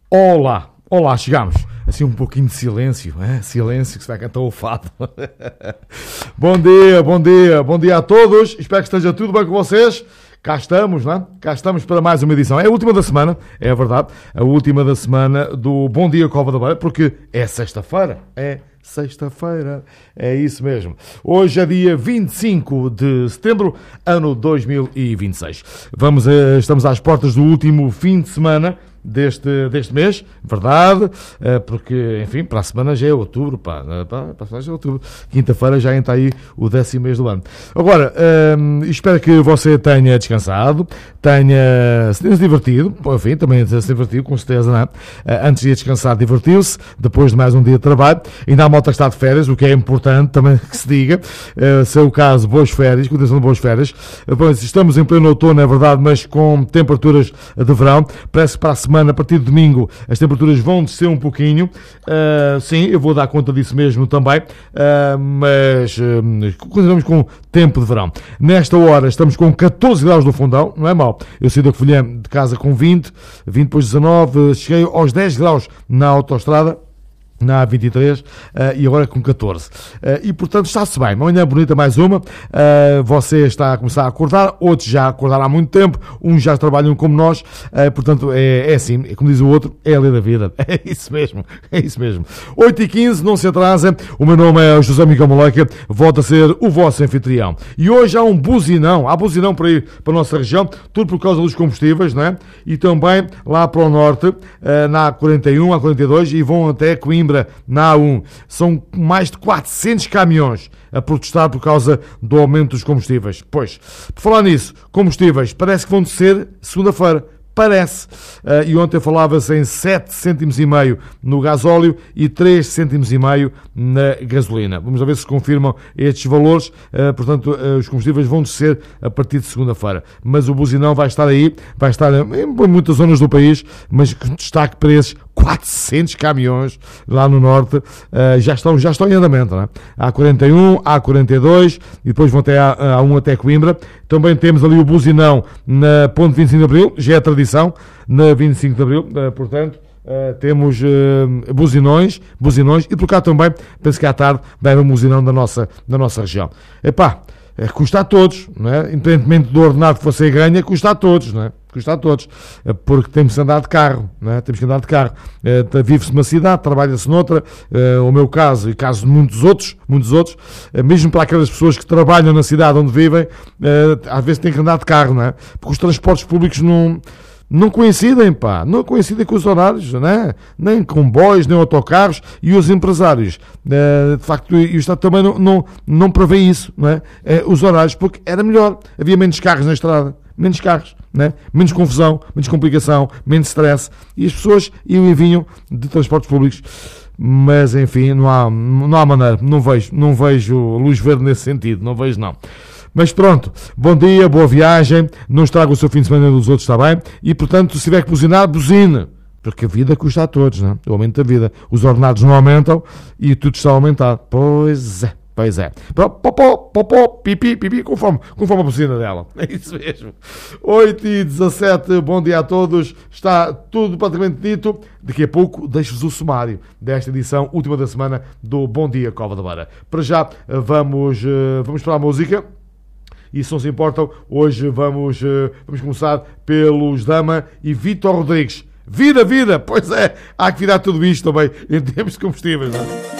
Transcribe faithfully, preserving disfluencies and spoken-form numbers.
Olá, olá, chegamos. Assim um pouquinho de silêncio, é? Silêncio que se vai cantar o fado. Bom dia, bom dia, bom dia a todos. Espero que esteja tudo bem com vocês. Cá estamos, não é? Cá estamos para mais uma edição. É a última da semana, é verdade. A última da semana do Bom Dia Cova da Beira, porque é sexta-feira. É sexta-feira. É isso mesmo. Hoje é dia vinte e cinco de setembro, ano dois mil e vinte e seis. Vamos, estamos às portas do último fim de semana deste, deste mês, verdade, porque, enfim, para a semana já é outubro, pá, para a semana já é outubro, quinta-feira já entra aí o décimo mês do ano. Agora, hum, espero que você tenha descansado, tenha se tenha se divertido, enfim, também se divertiu, com certeza, não é? Antes de descansar, divertiu-se, depois de mais um dia de trabalho, ainda há malta que está de férias, o que é importante também que se diga, se é o caso, boas férias, continuação de boas férias. Pois, estamos em pleno outono, é verdade, mas com temperaturas de verão, parece que para a semana Semana, a partir de domingo, as temperaturas vão descer um pouquinho. Uh, sim, eu vou dar conta disso mesmo também. Uh, mas uh, continuamos com tempo de verão. Nesta hora estamos com catorze graus no Fundão, não é mau. Eu saí da Covilhã de casa com vinte, vinte depois dezanove, cheguei aos dez graus na autoestrada. Na A vinte e três, uh, e agora com catorze. Uh, e, portanto, está-se bem. Uma manhã bonita, mais uma. Uh, você está a começar a acordar, outros já acordaram há muito tempo, uns já trabalham como nós. Uh, portanto, é, é assim, como diz o outro, é a lei da vida. É isso mesmo, é isso mesmo. oito e quinze, não se atrasem. O meu nome é José Miguel Moleca, volto a ser o vosso anfitrião. E hoje há um buzinão, há buzinão para ir para a nossa região, tudo por causa dos combustíveis, não é? E também lá para o norte, uh, na A quarenta e um, A quarenta e dois, e vão até Coimbra, na A um. São mais de quatrocentos caminhões a protestar por causa do aumento dos combustíveis. Pois, por falar nisso, combustíveis parece que vão descer segunda-feira. Parece. Uh, e ontem falava-se em sete cêntimos e meio no gasóleo e três cêntimos e meio na gasolina. Vamos ver se confirmam estes valores. Uh, portanto, uh, os combustíveis vão descer a partir de segunda-feira. Mas o buzinão vai estar aí, vai estar em muitas zonas do país, mas destaque para esses quatrocentos caminhões lá no norte, uh, já, estão, já estão em andamento, não é? A quarenta e um, A quarenta e dois e depois vão até a A um até Coimbra. Também temos ali o buzinão na Ponte vinte e cinco de Abril, já é tradição, na vinte e cinco de Abril, uh, portanto, uh, temos uh, buzinões, buzinões, e por cá também, penso que à tarde vai haver um buzinão da nossa, da nossa região. Epá, uh, custa a todos, não é? Independentemente do ordenado que você ganha, custa a todos, não é? Custa a todos, porque temos que andar de carro, não é? Temos que andar de carro. Uh, vive-se numa cidade, trabalha-se noutra, uh, o meu caso e caso de muitos outros, muitos outros, uh, mesmo para aquelas pessoas que trabalham na cidade onde vivem, uh, às vezes têm que andar de carro, não é? Porque os transportes públicos não, não coincidem, pá, não coincidem com os horários, não é? Nem comboios, nem autocarros, e os empresários, uh, de facto, e o Estado também não, não, não prevê isso, não é? Uh, os horários, porque era melhor, havia menos carros na estrada, menos carros, né? Menos confusão, menos complicação, menos stress, e as pessoas iam e vinham de transportes públicos. Mas enfim, não há, não há maneira, não vejo, não vejo luz verde nesse sentido, não vejo não. Mas pronto, bom dia, boa viagem, não estraga o seu fim de semana dos outros, está bem? E portanto, se tiver que buzinar, buzine, porque a vida custa a todos, não é? O aumento da vida, os ordenados não aumentam e tudo está a aumentar. Pois é. Pois é. Popó, popó, pipi, pipi, conforme, conforme a buzina dela. É isso mesmo. oito e dezassete, bom dia a todos. Está tudo praticamente dito. Daqui a pouco deixo-vos o sumário desta edição, última da semana, do Bom Dia Cova da Beira. Para já, vamos, vamos para a música. E se não se importam, hoje vamos, vamos começar pelos Dama e Vítor Rodrigues. Vida, vida! Pois é, há que virar tudo isto também em termos de combustíveis, não é?